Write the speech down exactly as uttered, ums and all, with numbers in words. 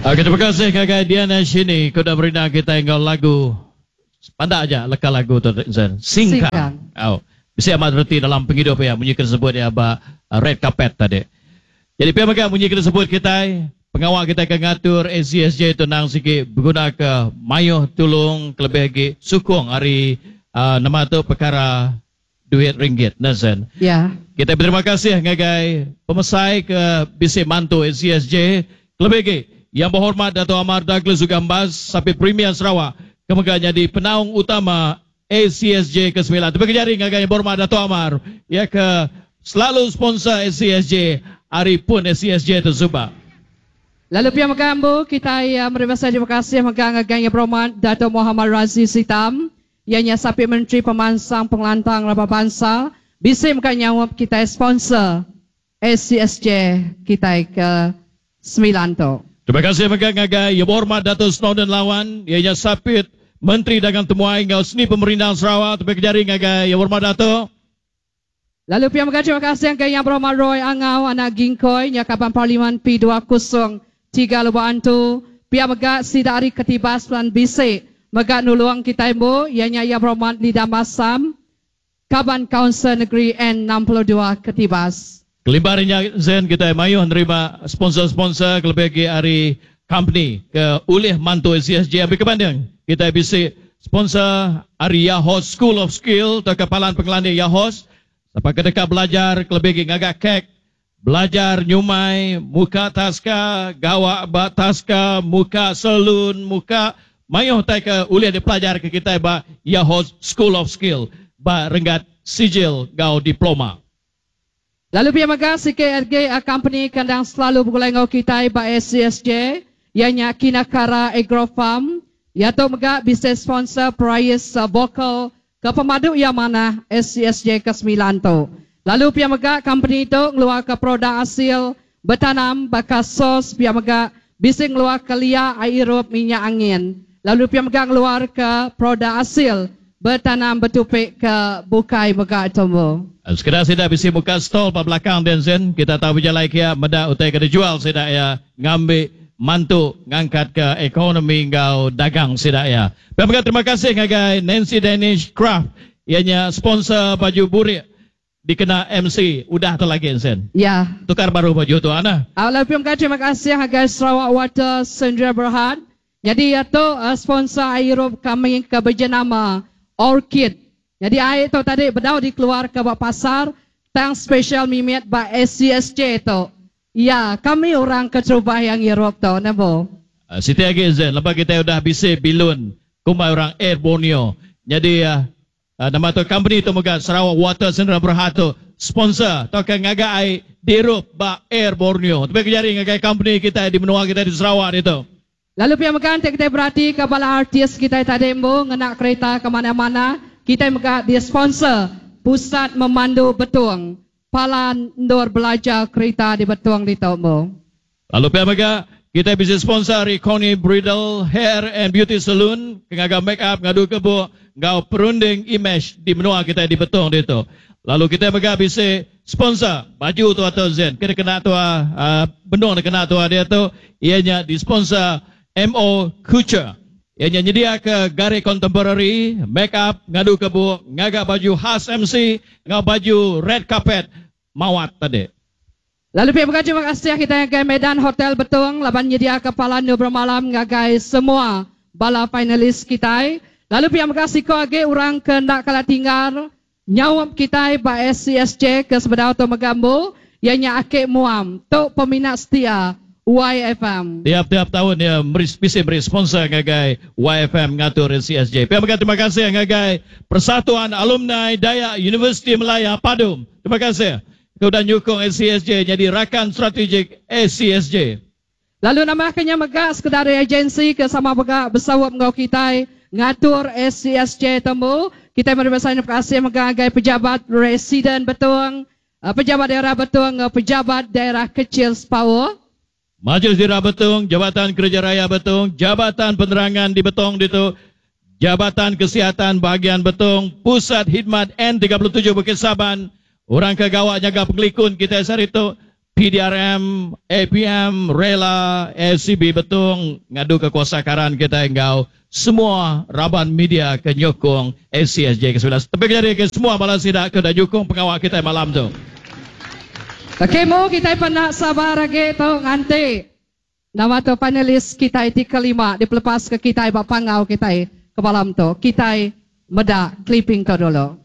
Okay, terima kasih kakak Diana sini. Kau dah berindah kita yang lagu. Pandai aja lekal lagu tu Zan. Singkang. Singkang. Oh. Bisa amat berarti dalam penghidup ya bunyi tersebut ya ba red carpet tadi. Jadi pihak mereka bunyi tersebut kita pengawal kita akan ngatur A C S J tu nang sikit berguna ke mayuh tulung kelebih lagi sukung hari uh, nama tu perkara duit ringgit Nazan. Ya. Kita berterima kasih ngagai pemesai ke bisi mantu A C S J kelebih lagi yang berhormat Dato' Amar Douglas Ugambas sampai Premier Sarawak kemudian jadi penaung utama A C S J ke sembilan. Terima kasih ngagai yang berhormat Dato' Amar ya ke selalu sponsor A C S J hari pun A C S J tersebut. Lalu pihak Megambo, kita yang berbesar terima kasih megang agaknya berhormat Dato' Muhammad Raziz Hitam, ianya sapi Menteri Pemansang Pengelantang Rabah Bangsa, bisa megang nyawab kita sponsor A C S J kita ke sembilan tu. Terima kasih megang agak yang berhormat Dato' Snowden Lawan, ianya sapi Menteri Dagang Temuai Ngau Seni Pemerintahan Sarawak, terima kasih agak yang berhormat Dato'. Lalu pihak megang terima kasih yang berhormat Roy Angau, anak Gingkoi, Nyakapan Parlimen P dua kosong tiga Lubang tu, pihak megak sidari ketibas pelan bisik, megak nuluang kita ibu, ianya yang berhormat Lidah Masam, Kaban Kaunsil Negeri N enam puluh dua ketibas. Kelimpahannya Zen kita mayu menerima sponsor-sponsor kelebih lagi hari company ke ulih mantu A C S J ambil kebanding. Kita bisik sponsor hari Yahos School of Skill atau kepalan pengelandia Yahos. Sampai kedekat belajar kelebih lagi ngagak kek. Belajar nyumai, muka taska, gawak bak taska, muka salun, muka mayuh tai ke uliah dia pelajar ke kita ba Yahoo School of Skill ba renggat sijil gau diploma. Lalu pihak megah C K R G company kandang selalu bergulai kita ba A C S J ianya Kinakara Agrofarm iaitu megah bisnes sponsor prize uh, bokal ke pemadu yang mana A C S J ke sembilan tu. Lalu pihak megah company itu ngeluar ke produk hasil bertanam bakal sos pihak megah bising ngeluar ke lia aerob minyak angin. Lalu pihak megah ngeluar ke produk hasil bertanam bertupik ke bukai megah tumbuh. Sekedar saya dah bisi muka stall pada belakang dan Zen kita tahu berjalan kia meda utai kada jual saya dah ya ngambil mantu ngangkat ke ekonomi ngau dagang saya dah ya. Pihak megah terima kasih ngagai Nancy Danish Craft ianya sponsor baju burik dikena M C udah tu lagi Sen. Ya. Tukar baru baju tu ana. Awal pihak terima kasih agak Sarawak Water Sendra Berhad. Jadi itu uh, sponsor aerob kami ke berjenama Orchid. Jadi air tu tadi berdau dikeluar ke pasar tang special mimit by A C S J tu. Ya, kami orang kecubah yang Europe tu, nabo. Uh, Siti lagi Sen, lepas kita udah bisa bilun kumai orang Air Borneo. Jadi uh, Uh, nama tu company tu moga Sarawak Water Sendra Berhad tu sponsor token ngagai ai dirup ba Air Borneo. Tapi kejari ngagai company kita di menua kita di Sarawak itu. Lalu pihak megan kita berarti kepala artis kita tadi mo ngenak kereta ke mana-mana kita mega dia sponsor pusat memandu Betuang. Palan ndor belajar kereta di Betuang di mo. Lalu pihak mega kita bisa sponsor Connie Bridal Hair and Beauty Salon, ngagai make up ngadu kebo ngau perunding image di menua kita di Betuang itu. Lalu kita juga bisa sponsor baju tu atau Zen. Kita kena tu uh, benung kena tu dia tu ianya di sponsor M O Couture. Ianya nyedia ke gari contemporary, make up, ngadu kebu, ngaga baju khas M C, ngau baju red carpet mawat tadi. Lalu pihak berkata terima kasih kita yang ke Medan Hotel Betuang laban nyedia kepala nu bermalam ngagai semua bala finalis kita. Lalu pihak makasih kau age orang kendak kalah tinggal nyawab kita ba S C S J ke sebedau tu Megambo ianya ake muam tu peminat setia Y F M. Tiap-tiap tahun ya bisa beri sponsor ngagai Y F M ngatur S C S J. Pihak makasih terima kasih ngagai Persatuan Alumni Dayak Universiti Melaya Padum. Terima kasih. Kau dah nyukung S C S J jadi rakan strategik S C S J. Lalu namanya megah sekedar agensi ke sama megah bersawap ngau kita ngatur S C S J temu. Kita berbesar terima kasih mengagai pejabat residen Betuang, pejabat daerah Betuang, pejabat daerah kecil Sepawa. Majlis Daerah Betuang, Jabatan Kerja Raya Betuang, Jabatan Penerangan di Betuang itu, Jabatan Kesihatan Bahagian Betuang, Pusat Khidmat N tiga puluh tujuh Bukit Saban, orang kegawak jaga penglikun kita sehari itu, P D R M, A P M, Rela, S C B Betung, ngadu kekuasakaran kita engkau, semua raban media ke nyokong S C S J ke sebelas. Tapi jadi ke semua balas tidak ke nyokong pengawal kita malam tu. Okay mo, kita pa sabar lagi tu nganti. Nama tu panelis kita iti kelima, dipelepas ke kita bapangaw kita ke malam tu. Kita meda clipping tu dulu.